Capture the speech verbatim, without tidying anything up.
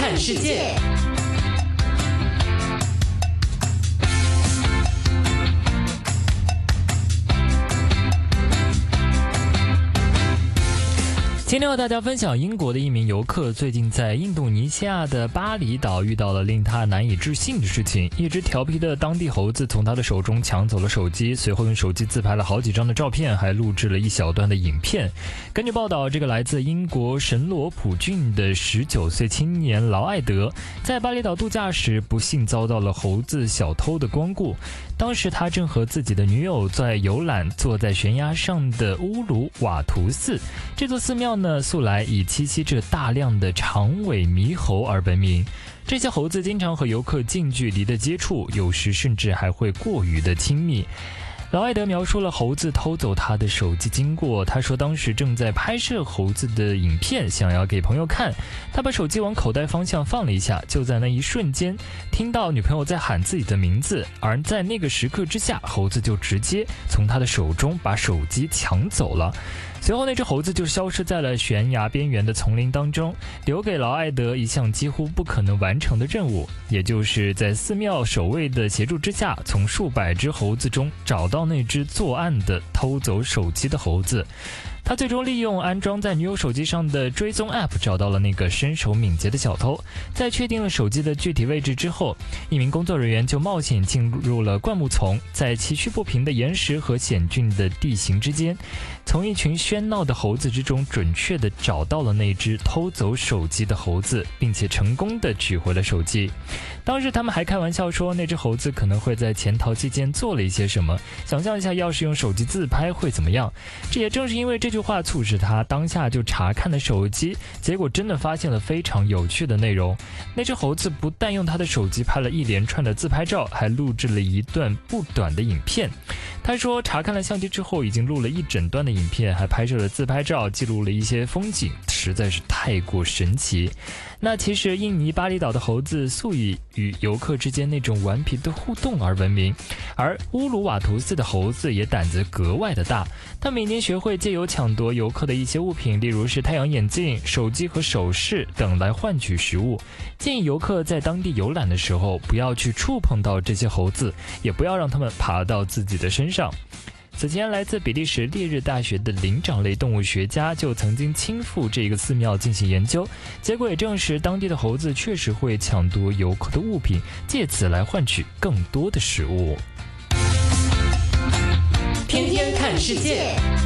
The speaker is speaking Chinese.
看世界。今天和大家分享，英国的一名游客最近在印度尼西亚的巴厘岛遇到了令他难以置信的事情。一只调皮的当地猴子从他的手中抢走了手机，随后用手机自拍了好几张的照片，还录制了一小段的影片。根据报道，这个来自英国神罗普郡的十九岁青年劳艾德在巴厘岛度假时不幸遭到了猴子小偷的光顾。当时他正和自己的女友在游览坐在悬崖上的乌鲁瓦图寺。这座寺庙呢，素来以栖息着大量的长尾猕猴而闻名。这些猴子经常和游客近距离的接触，有时甚至还会过于的亲密。劳艾德描述了猴子偷走他的手机经过。他说当时正在拍摄猴子的影片，想要给朋友看。他把手机往口袋方向放了一下，就在那一瞬间听到女朋友在喊自己的名字，而在那个时刻之下，猴子就直接从他的手中把手机抢走了。随后那只猴子就消失在了悬崖边缘的丛林当中，留给劳艾德一项几乎不可能完成的任务，也就是在寺庙守卫的协助之下，从数百只猴子中找到那只作案的偷走手机的猴子。他最终利用安装在女友手机上的追踪 App 找到了那个身手敏捷的小偷。在确定了手机的具体位置之后，一名工作人员就冒险进入了灌木丛，在崎岖不平的岩石和险峻的地形之间，从一群喧闹的猴子之中准确地找到了那只偷走手机的猴子，并且成功地取回了手机。当时他们还开玩笑说，那只猴子可能会在潜逃期间做了一些什么，想象一下要是用手机自拍会怎么样。这也正是因为这句话促使他当下就查看了手机，结果真的发现了非常有趣的内容。那只猴子不但用他的手机拍了一连串的自拍照，还录制了一段不短的影片。他说查看了相机之后，已经录了一整段的影片，还拍摄了自拍照，记录了一些风景，实在是太过神奇。那其实印尼巴厘岛的猴子素以与游客之间那种顽皮的互动而闻名，而乌鲁瓦图寺的猴子也胆子格外的大，他每年学会借由抢夺游客的一些物品，例如是太阳眼镜、手机和首饰等来换取食物。建议游客在当地游览的时候，不要去触碰到这些猴子，也不要让它们爬到自己的身上。此前，来自比利时烈日大学的灵长类动物学家就曾经亲赴这个寺庙进行研究，结果也证实当地的猴子确实会抢夺游客的物品，借此来换取更多的食物。 天天看世界。